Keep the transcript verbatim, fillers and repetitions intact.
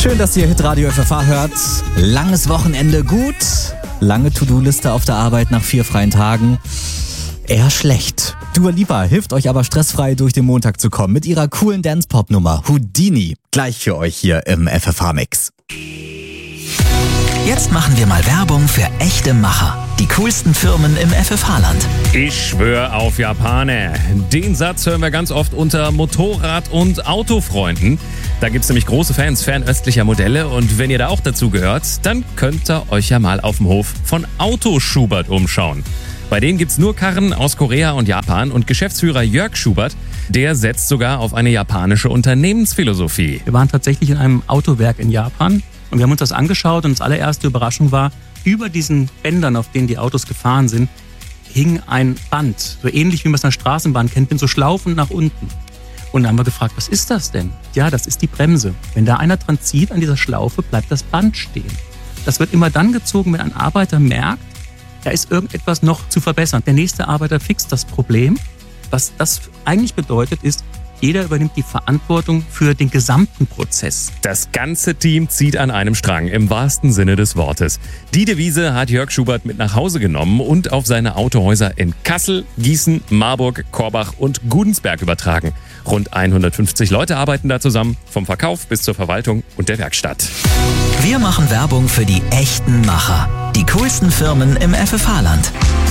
Schön, dass ihr Hitradio F F H hört. Langes Wochenende gut. Lange To-Do-Liste auf der Arbeit nach vier freien Tagen. Eher schlecht. Dua Lipa hilft euch aber stressfrei durch den Montag zu kommen mit ihrer coolen Dance-Pop-Nummer Houdini. Gleich für euch hier im F F H-Mix. Jetzt machen wir mal Werbung für echte Macher. Die coolsten Firmen im F F H-Land. Ich schwöre auf Japaner. Den Satz hören wir ganz oft unter Motorrad- und Autofreunden. Da gibt's nämlich große Fans fernöstlicher Modelle und wenn ihr da auch dazu gehört, dann könnt ihr euch ja mal auf dem Hof von Auto Schubert umschauen. Bei denen gibt's nur Karren aus Korea und Japan und Geschäftsführer Jörg Schubert, der setzt sogar auf eine japanische Unternehmensphilosophie. Wir waren tatsächlich in einem Autowerk in Japan und wir haben uns das angeschaut und das allererste Überraschung war, über diesen Bändern, auf denen die Autos gefahren sind, hing ein Band, so ähnlich wie man es in der Straßenbahn kennt, mit so Schlaufen nach unten. Und dann haben wir gefragt, was ist das denn? Ja, das ist die Bremse. Wenn da einer dran zieht an dieser Schlaufe, bleibt das Band stehen. Das wird immer dann gezogen, wenn ein Arbeiter merkt, da ist irgendetwas noch zu verbessern. Der nächste Arbeiter fixt das Problem. Was das eigentlich bedeutet, ist, jeder übernimmt die Verantwortung für den gesamten Prozess. Das ganze Team zieht an einem Strang, im wahrsten Sinne des Wortes. Die Devise hat Jörg Schubert mit nach Hause genommen und auf seine Autohäuser in Kassel, Gießen, Marburg, Korbach und Gudensberg übertragen. Rund hundertfünfzig Leute arbeiten da zusammen, vom Verkauf bis zur Verwaltung und der Werkstatt. Wir machen Werbung für die echten Macher. Die coolsten Firmen im F F H-Land.